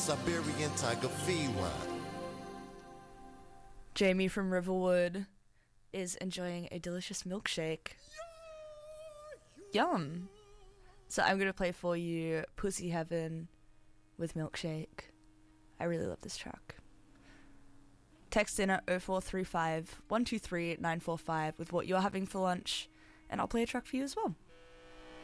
Siberian tiger feline. Jamie from Riverwood is enjoying a delicious milkshake. Yum. So I'm going to play for you Pussy Heaven with Milkshake. I really love this track. Text in at 0435 123 945 with what you're having for lunch, and I'll play a track for you as well.